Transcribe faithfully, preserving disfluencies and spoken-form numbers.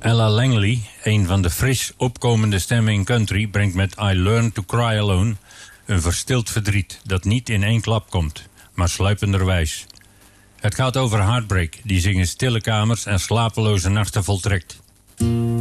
Ella Langley, een van de fris opkomende stemmen in country, brengt met I Learned to Cry Alone een verstild verdriet dat niet in één klap komt, maar sluipenderwijs. Het gaat over heartbreak die zich in stille kamers en slapeloze nachten voltrekt.